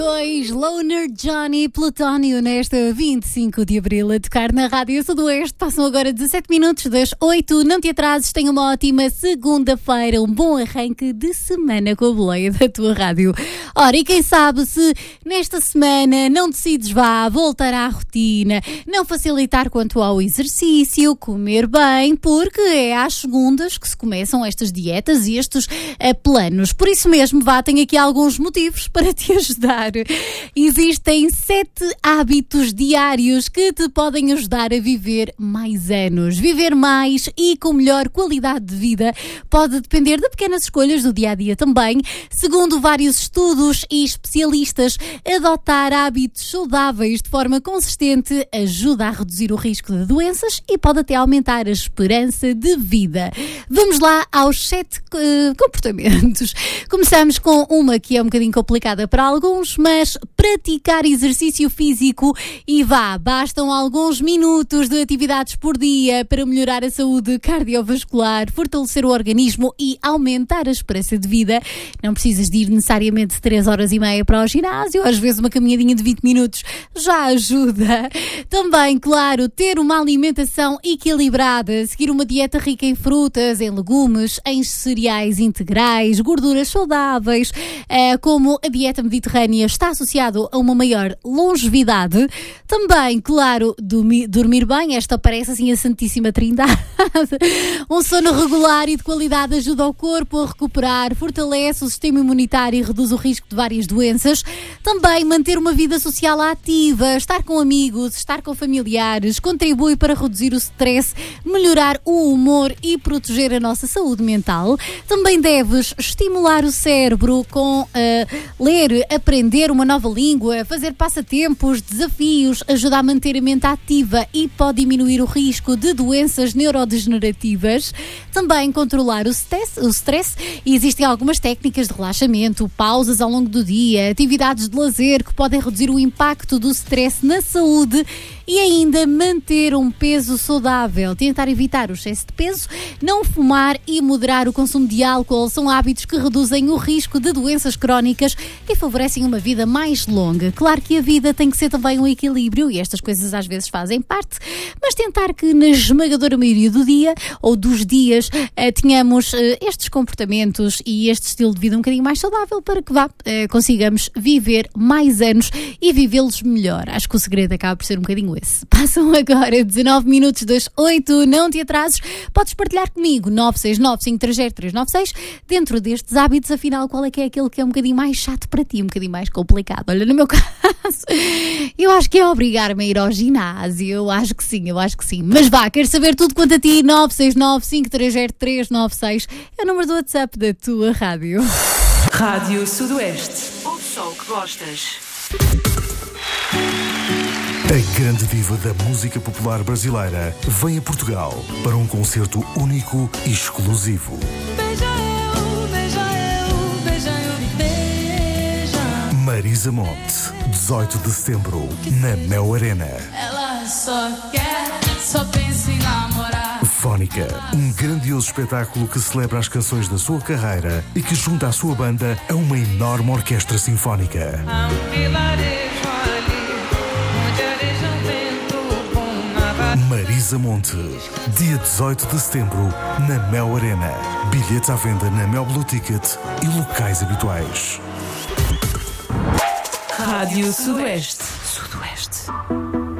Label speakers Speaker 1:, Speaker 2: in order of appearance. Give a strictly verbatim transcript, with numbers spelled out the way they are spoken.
Speaker 1: Dois Loner Johnny Plutónio nesta vinte e cinco de abril a tocar na Rádio Sudoeste. Passam agora dezassete minutos das oito. Não te atrases, tenha uma ótima segunda-feira, um bom arranque de semana com a boleia da tua rádio. Ora, e quem sabe se nesta semana não decides vá voltar à rotina, não facilitar quanto ao exercício, comer bem, porque é às segundas que se começam estas dietas e estes uh, planos. Por isso mesmo, vá, tenho aqui alguns motivos para te ajudar. Existem sete hábitos diários que te podem ajudar a viver mais anos. Viver mais e com melhor qualidade de vida pode depender de pequenas escolhas do dia-a-dia também. Segundo vários estudos e especialistas, adotar hábitos saudáveis de forma consistente ajuda a reduzir o risco de doenças e pode até aumentar a esperança de vida. Vamos lá aos sete uh, comportamentos. Começamos com uma que é um bocadinho complicada para alguns, mas praticar exercício físico e vá, bastam alguns minutos de atividades por dia para melhorar a saúde cardiovascular, fortalecer o organismo e aumentar a esperança de vida. Não precisas de ir necessariamente três horas e meia para o ginásio, às vezes uma caminhadinha de vinte minutos já ajuda. Também, claro, ter uma alimentação equilibrada, seguir uma dieta rica em frutas, em legumes, em cereais integrais, gorduras saudáveis, como a dieta mediterrânea está associado a uma maior longevidade. Também, claro, dormir, dormir bem, esta parece assim a Santíssima Trindade. Um sono regular e de qualidade ajuda o corpo a recuperar, fortalece o sistema imunitário e reduz o risco de várias doenças. Também manter uma vida social ativa, estar com amigos, estar com familiares, contribui para reduzir o stress, melhorar o humor e proteger a nossa saúde mental. Também deves estimular o cérebro com uh, ler, aprender uma nova língua, fazer passatempos, desafios, ajuda a manter a mente ativa e pode diminuir o risco de doenças neurodegenerativas. Também controlar o stress, o stress e existem algumas técnicas de relaxamento, pausas ao longo do dia, atividades de lazer que podem reduzir o impacto do stress na saúde e ainda manter um peso saudável, tentar evitar o excesso de peso, não fumar e moderar o consumo de álcool são hábitos que reduzem o risco de doenças crónicas e favorecem uma vida mais longa. Claro que a vida tem que ser também um equilíbrio e estas coisas às vezes fazem parte, mas tentar que na esmagadora maioria do dia ou dos dias eh, tenhamos eh, estes comportamentos e este estilo de vida um bocadinho mais saudável para que vá, eh, consigamos viver mais anos e vivê-los melhor. Acho que o segredo acaba por ser um bocadinho esse. Passam agora dezanove minutos das oito, não te atrases, podes partilhar comigo nove seis nove, cinco três zero, três nove seis dentro destes hábitos, afinal qual é que é aquele que é um bocadinho mais chato para ti, um bocadinho mais complicado. Olha, no meu caso, eu acho que é obrigar-me a ir ao ginásio, eu acho que sim, eu acho que sim, mas vá, quero saber tudo quanto a ti, nove seis nove, cinco três zero, três nove seis é o número do WhatsApp da tua rádio.
Speaker 2: Rádio Sudoeste, o som que gostas.
Speaker 3: A grande diva da música popular brasileira vem a Portugal para um concerto único e exclusivo.
Speaker 4: Beija eu, beija eu, beija eu, beija.
Speaker 3: Marisa Monte, dezoito de setembro, na Mel Arena.
Speaker 4: Ela só quer, só pensa em namorar.
Speaker 3: Fónica, um grandioso espetáculo que celebra as canções da sua carreira e que junta a sua banda a uma enorme orquestra sinfónica. Marisa Monte, dia dezoito de setembro, na Mel Arena. Bilhetes à venda na Mel Blue Ticket e locais habituais.
Speaker 2: Rádio Sudoeste. Sudoeste.